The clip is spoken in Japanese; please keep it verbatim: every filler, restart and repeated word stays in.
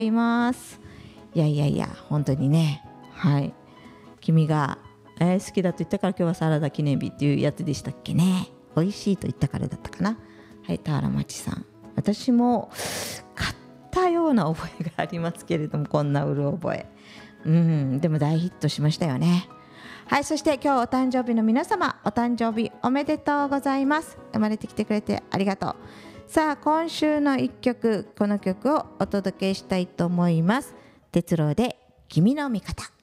います。いやいやいや本当にね、はい、君が、えー好きだと言ったから今日はサラダ記念日っていうやつでしたっけね。美味しいと言ったからだったかな。はい、田原町さん、私も買ったような覚えがありますけれども、こんなうる覚え、うんでも大ヒットしましたよね。はい、そして今日お誕生日の皆様、お誕生日おめでとうございます。生まれてきてくれてありがとう。さあ今週のいっきょく、この曲をお届けしたいと思います。哲郎で君の味方。